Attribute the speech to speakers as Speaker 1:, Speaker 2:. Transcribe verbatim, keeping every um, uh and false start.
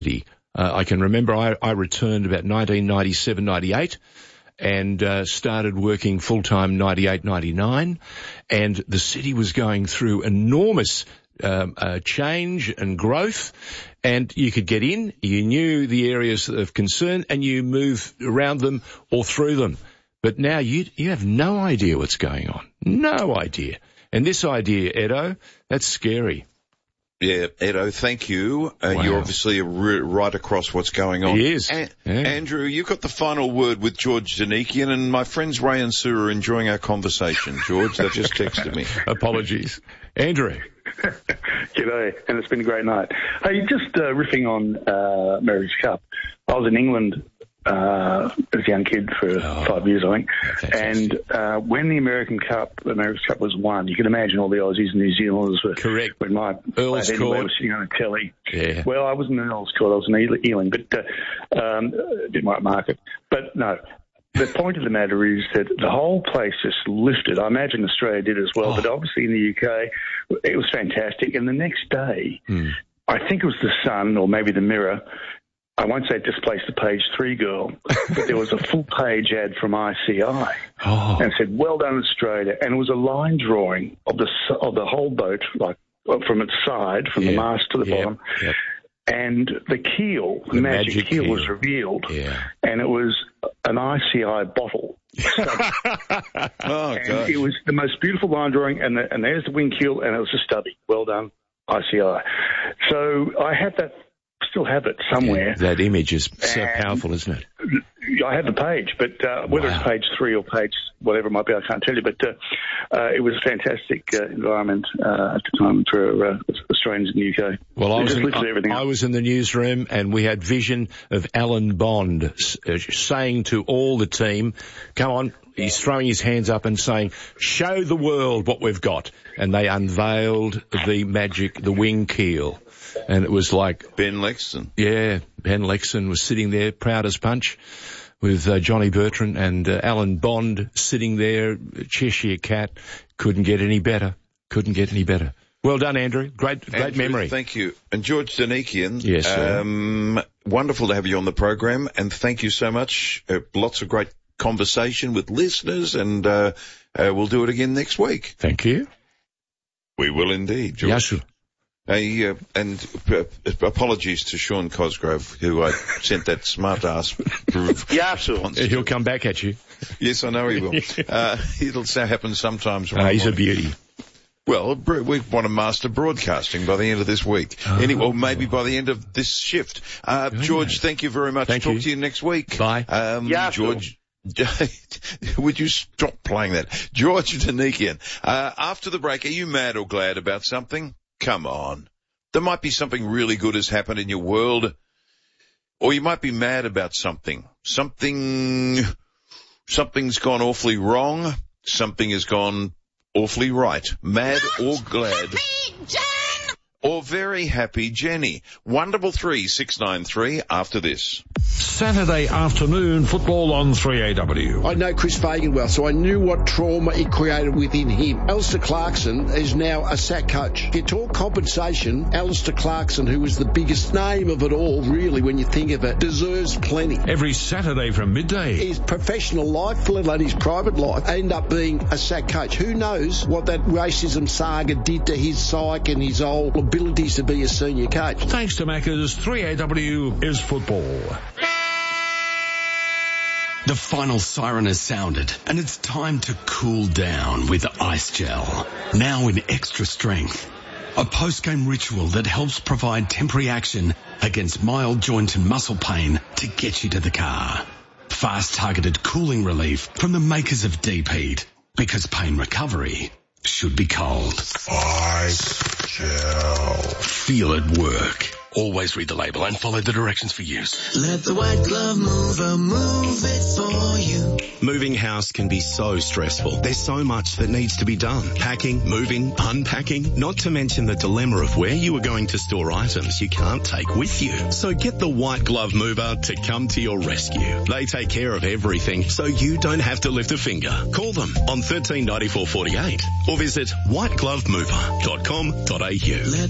Speaker 1: Uh, I can remember I, I returned about nineteen ninety-seven, ninety-eight and uh, started working full-time ninety-eight, ninety-nine, and the city was going through enormous um, uh, change and growth, and you could get in, you knew the areas of concern, and you move around them or through them. But now you you have no idea what's going on. No idea. And this idea, Edo, that's scary.
Speaker 2: Yeah, Edo, thank you. Uh,
Speaker 1: Wow.
Speaker 2: You're obviously re- right across what's going on.
Speaker 1: He is.
Speaker 2: A-
Speaker 1: Yeah.
Speaker 2: Andrew, you've got the final word with George Danikian, and my friends Ray and Sue are enjoying our conversation. George, they've just texted me.
Speaker 1: Apologies. Andrew.
Speaker 3: G'day, and it's been a great night. Hey, just uh, riffing on uh, America's Cup. I was in England uh, as a young kid for
Speaker 1: Oh.
Speaker 3: five years, I think.
Speaker 1: Fantastic.
Speaker 3: And uh, when the American Cup, America's Cup was won, you can imagine all the Aussies and New Zealanders were.
Speaker 1: Correct.
Speaker 3: When my
Speaker 1: Earl's
Speaker 3: flat anyway
Speaker 1: Court.
Speaker 3: was sitting on a telly.
Speaker 1: Yeah.
Speaker 3: Well, I wasn't in Earl's Court, I was in Eel- Ealing, but uh, um, didn't like market. But no. The point of the matter is that the whole place just lifted. I imagine Australia did as well,
Speaker 1: Oh.
Speaker 3: but obviously in the U K, it was fantastic. And the next day,
Speaker 1: Mm.
Speaker 3: I think it was the Sun or maybe the Mirror. I won't say it displaced the page three girl, but there was a full page ad from I C I
Speaker 1: Oh.
Speaker 3: and it said, "Well done, Australia." And it was a line drawing of the s- of the whole boat, like from its side, from the
Speaker 1: Yeah.
Speaker 3: mast to the
Speaker 1: Yep.
Speaker 3: bottom.
Speaker 1: Yep.
Speaker 3: And the keel, the,
Speaker 1: The
Speaker 3: magic,
Speaker 1: magic
Speaker 3: keel,
Speaker 1: keel.
Speaker 3: was revealed.
Speaker 1: Yeah.
Speaker 3: And it was an I C I bottle.
Speaker 2: Oh,
Speaker 3: And
Speaker 2: gosh.
Speaker 3: it was the most beautiful line drawing, and, the, and there's the wing keel, and it was a stubby. Well done, I C I. So I have that, still have it somewhere.
Speaker 1: That image is so
Speaker 3: And-
Speaker 1: powerful, isn't it?
Speaker 3: I have the page, but uh, whether
Speaker 1: Wow.
Speaker 3: it's page three or page whatever it might be, I can't tell you. But uh, uh, it was a fantastic uh, environment uh, at the time for uh, Australians in the U K.
Speaker 1: Well, I
Speaker 3: It
Speaker 1: was,
Speaker 3: just
Speaker 1: in,
Speaker 3: lifted everything
Speaker 1: I
Speaker 3: up.
Speaker 1: was in the newsroom and we had vision of Alan Bond s- uh, saying to all the team, come on, he's throwing his hands up and saying, show the world what we've got. And they unveiled the magic, the wing keel. And it was like,
Speaker 2: Ben Lexton.
Speaker 1: yeah, Ben Lexon was sitting there, proud as punch, with uh, Johnny Bertrand and uh, Alan Bond sitting there, Cheshire Cat. Couldn't get any better. Couldn't get any better. Well done, Andrew. Great, great
Speaker 2: Andrew,
Speaker 1: memory.
Speaker 2: Thank you. And George Danikian.
Speaker 1: Yes, sir.
Speaker 2: Um, wonderful to have you on the program, and thank you so much. Uh, lots of great conversation with listeners, and uh, uh, we'll do it again next week.
Speaker 1: Thank you.
Speaker 2: We will indeed, George.
Speaker 1: Yes, sir.
Speaker 2: Hey, uh, and uh, apologies to Sean Cosgrove, who I sent that smart-ass
Speaker 3: Yeah, sure.
Speaker 2: response
Speaker 1: He'll
Speaker 2: to.
Speaker 1: come back at you.
Speaker 2: Yes, I know he will. uh, it'll so happen sometimes.
Speaker 1: Uh, he's a
Speaker 2: Ron.
Speaker 1: beauty.
Speaker 2: Well, br- we want to master broadcasting by the end of this week.
Speaker 1: Oh.
Speaker 2: Any, or maybe by the end of this shift. Uh, George, thank you very much.
Speaker 1: Thank
Speaker 2: Talk
Speaker 1: you.
Speaker 2: to you next week.
Speaker 1: Bye.
Speaker 2: Um,
Speaker 3: Yeah,
Speaker 2: George, would you stop playing that? George Danikian. Uh, after the break, are you mad or glad about something? Come on. There might be something really good has happened in your world. Or you might be mad about something. Something, something's gone awfully wrong. Something has gone awfully right. Mad or glad. Or very happy Jenny. one double three six nine three after this.
Speaker 4: Saturday afternoon football on three A W.
Speaker 5: I know Chris Fagan well, so I knew what trauma it created within him. Alistair Clarkson is now a sack coach. If you talk compensation, Alistair Clarkson, who was the biggest name of it all, really, when you think of it, deserves plenty.
Speaker 4: Every Saturday from midday.
Speaker 5: His professional life, let alone his private life, ended up being a sack coach. Who knows what that racism saga did to his psyche and his whole abilities to be a senior coach.
Speaker 4: Thanks to Macca's, three A W is football.
Speaker 6: The final siren has sounded, and it's time to cool down with Ice Gel. Now in extra strength. A post-game ritual that helps provide temporary action against mild joint and muscle pain to get you to the car. Fast targeted cooling relief from the makers of Deep Heat. Because pain recovery should be cold. Ice Gel. Feel it work. Always read the label and follow the directions for use.
Speaker 7: Let the white glove mover move it for you.
Speaker 8: Moving house can be so stressful. There's so much that needs to be done. Packing, moving, unpacking, not to mention the dilemma of where you are going to store items you can't take with you. So get the White Glove Mover to come to your rescue. They take care of everything so you don't have to lift a finger. Call them on thirteen ninety-four forty-eight or visit white glove mover dot com dot a u.
Speaker 7: Let